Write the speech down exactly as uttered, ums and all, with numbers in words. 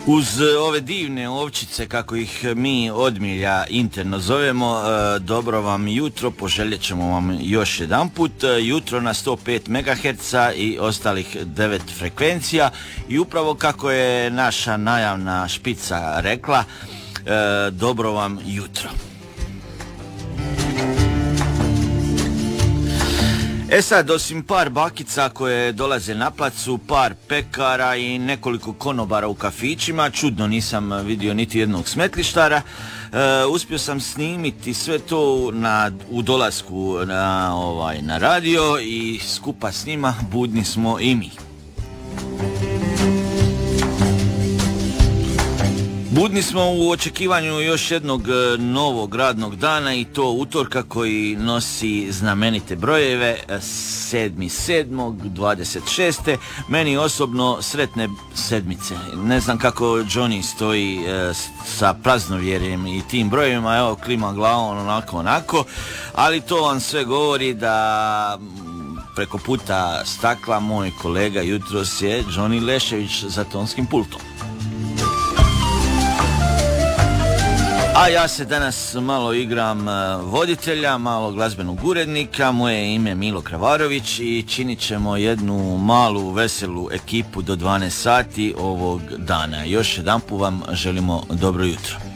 Uz ove divne ovčice, kako ih mi od milja interno zovemo, dobro vam jutro, poželjet ćemo vam još jedan put. Jutro na sto pet megaherca i ostalih devet frekvencija i upravo kako je naša najavna špica rekla, dobro vam jutro. E sad, osim par bakica koje dolaze na placu, par pekara i nekoliko konobara u kafićima, čudno nisam vidio niti jednog smetlištara, e, uspio sam snimiti sve to na, u dolasku na, ovaj, na radio i skupa s njima budni smo i mi. Budni smo u očekivanju još jednog novog radnog dana i to utorka koji nosi znamenite brojeve sedmi sedmog dvadeset šeste. Meni osobno sretne sedmice. Ne znam kako Johnny stoji e, sa praznovjerjem i tim brojevima, evo klima glavom onako onako, ali to vam sve govori da preko puta stakla moj kolega jutros je Johnny Lešević za tonskim pultom. A ja se danas malo igram voditelja, malo glazbenog urednika, moje ime je Milo Kravarović i činit ćemo jednu malu veselu ekipu do dvanaest sati ovog dana. Još jedanput vam želimo dobro jutro.